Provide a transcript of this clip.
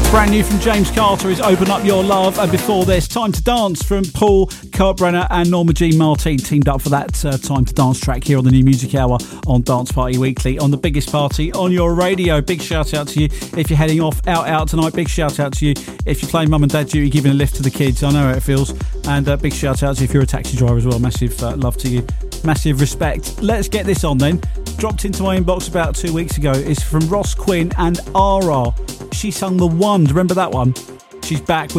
Brand new from James Carter is Open Up Your Love, and before this, Time to Dance from Paul Kalkbrenner and Norma Jean Martin teamed up for that Time to Dance track here on the New Music Hour on Dance Party Weekly on the biggest party on your radio. Big shout out to you if you're heading off out tonight. Big shout out to you if you're playing mum and dad duty, giving a lift to the kids. I know how it feels. And big shout out to you if you're a taxi driver as well. Massive love to you. Massive respect. Let's get this on then. Dropped into my inbox about 2 weeks ago. It's from Ross Quinn and RR. She sung The One. Remember that one? She's back with